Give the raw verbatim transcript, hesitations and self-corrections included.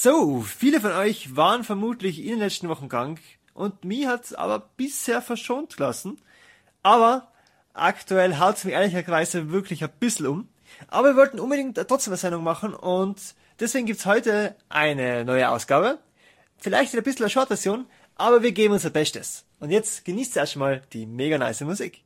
So, viele von euch waren vermutlich in den letzten Wochen krank und mich hat's aber bisher verschont gelassen. Aber aktuell haut's mich ehrlicherweise wirklich ein bisschen um. Aber wir wollten unbedingt trotzdem eine Sendung machen und deswegen gibt's heute eine neue Ausgabe. Vielleicht ein bisschen eine Short-Version, aber wir geben unser Bestes. Und jetzt genießt erstmal die mega nice Musik.